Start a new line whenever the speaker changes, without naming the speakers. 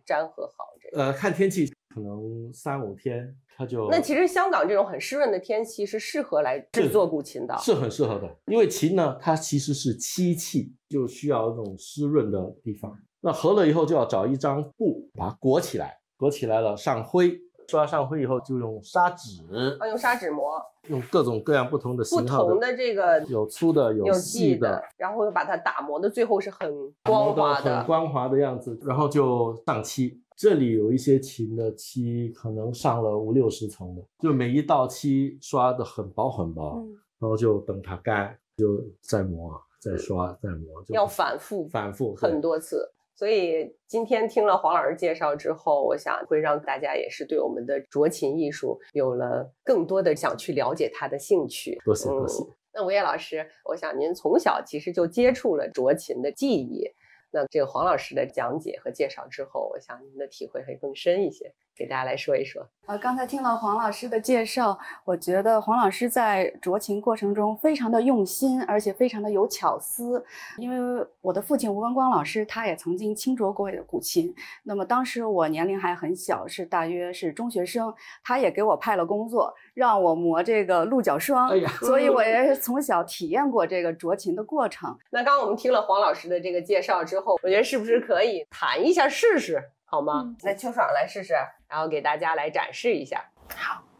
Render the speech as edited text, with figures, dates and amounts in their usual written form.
粘合好这个？
看天气，可能3-5天它就。
那其实香港这种很湿润的天气是适合来制作古琴的，
是很适合的。因为琴呢，它其实是漆器，就需要那种湿润的地方。那合了以后就要找一张布把它裹起来，裹起来了上灰，刷上灰以后就用砂纸，
用砂纸磨，
用各种各样不同的型号
不同的这个
有粗的有细的，
然后把它打磨的最后是很光滑的，
很光滑的样子，然后就上漆。这里有一些琴的漆可能上了50-60层的，就每一道漆刷的很薄很薄，然后就等它干，就再磨再刷再磨，就
要反复很多次。所以今天听了黄老师介绍之后，我想会让大家也是对我们的斲琴艺术有了更多的想去了解它的兴趣。
多谢多谢。
那吴烨老师，我想您从小其实就接触了斲琴的技艺，那这个黄老师的讲解和介绍之后，我想您的体会会更深一些，给大家来说一说。
刚才听了黄老师的介绍，我觉得黄老师在斲琴过程中非常的用心，而且非常的有巧思。因为我的父亲吴文光老师，他也曾经亲斲过古琴。那么当时我年龄还很小，大约是中学生，他也给我派了工作，让我磨这个鹿角霜。所以我也是从小体验过这个斲琴的过程。
那刚刚我们听了黄老师的这个介绍之后，我觉得是不是可以弹一下试试？好吗？那秋爽来试试，然后给大家来展示一下。
好。